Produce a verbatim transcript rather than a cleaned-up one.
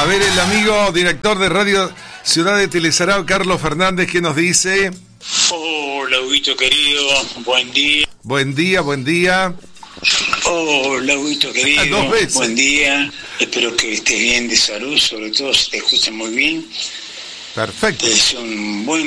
ver, el amigo director de Radio Ciudad de Telesarao, Carlos Fernández, ¿qué nos dice? Hola, Huguito querido, buen día. Buen día, buen día. Hola, Huguito querido, Dos veces. Buen día. Espero que estés bien de salud, sobre todo si te escuchas muy bien. Perfecto. Te deseo un buen